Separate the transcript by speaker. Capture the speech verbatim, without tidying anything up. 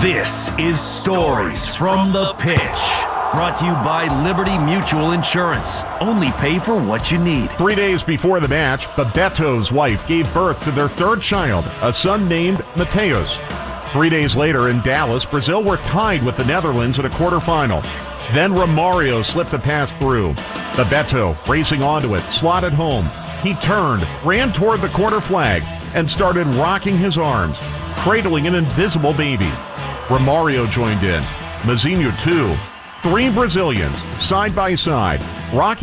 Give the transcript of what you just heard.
Speaker 1: This is Stories from the Pitch, brought to you by Liberty Mutual Insurance. Only pay for what you need.
Speaker 2: Three days before the match, Bebeto's wife gave birth to their third child, a son named Mateus. Three days later in Dallas, Brazil were tied with the Netherlands in a quarterfinal. Then Romario slipped a pass through. Bebeto, racing onto it, slotted home. He turned, ran toward the corner flag, and started rocking his arms, cradling an invisible baby. Romario joined in. Mazinho, too. Three Brazilians, side by side, rocking